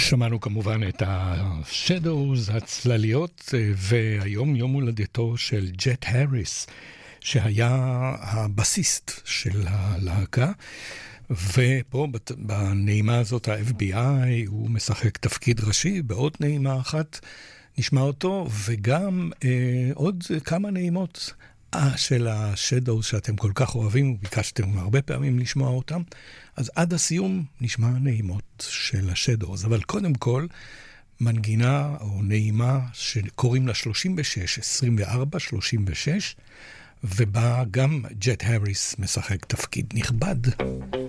שמענו כמובן את השדוז, הצלליות, והיום יום הולדתו של ג'ט הריס, שהיה הבסיסט של הלהקה, ופה בנעימה הזאת ה-FBI הוא משחק תפקיד ראשי, בעוד נעימה אחת נשמע אותו, וגם עוד כמה נעימות של השדוז שאתם כל כך אוהבים, וביקשתם הרבה פעמים לשמוע אותם, אז עד הסיום נשמע נעימות של השדוז, אבל קודם כל מנגינה או נעימה שקוראים לה 36, 24, 36, ובה גם ג'ט הריס משחק תפקיד נכבד.